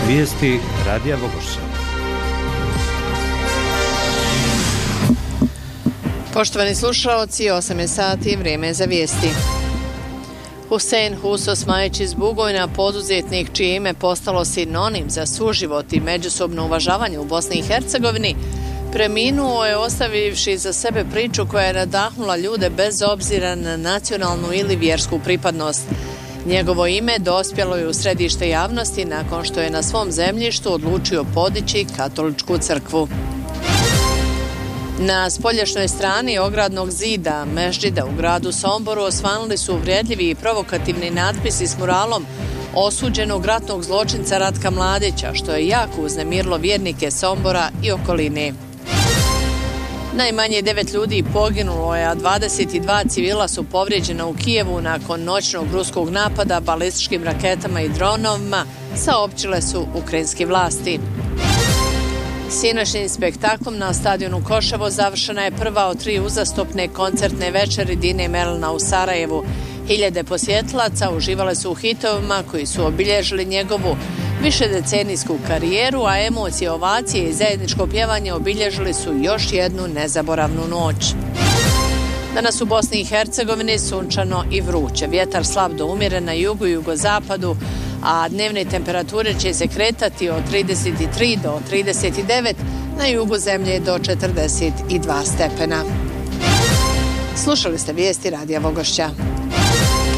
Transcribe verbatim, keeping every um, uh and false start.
Vijesti Radija Vogošća. Poštovani slušalci, osam je sati, vrijeme je za vijesti. Husein Husos Majić iz Bugojna, poduzetnik čije ime postalo sinonim za suživot i međusobno uvažavanje u Bosni i Hercegovini, preminuo je ostavivši za sebe priču koja je nadahnula ljude bez obzira na nacionalnu ili vjersku pripadnost. Njegovo ime dospjelo je u središte javnosti nakon što je na svom zemljištu odlučio podići katoličku crkvu. Na spoljašnjoj strani ogradnog zida Mešđida u gradu Somboru osvanuli su uvredljivi i provokativni natpisi s muralom osuđenog ratnog zločinca Ratka Mladića, što je jako uznemirilo vjernike Sombora i okoline. Najmanje devet ljudi poginulo je, a dvadeset dva civila su povrijeđena u Kijevu nakon noćnog ruskog napada balističkim raketama i dronovima, saopćile su ukrajinske vlasti. Sinoćnim spektaklom na stadionu Koševo završena je prva od tri uzastopne koncertne večeri Dine Melna u Sarajevu. Hiljade posjetilaca uživale su u hitovima koji su obilježili njegovu višedecenijsku karijeru, a emocije, ovacije i zajedničko pjevanje obilježili su još jednu nezaboravnu noć. Danas u Bosni i Hercegovini sunčano i vruće. Vjetar slab do umjeren na jugu i jugozapadu, a dnevne temperature će se kretati od trideset tri do trideset devet, na jugu zemlje do četrdeset dva stepena. Slušali ste vijesti Radija Vogošća.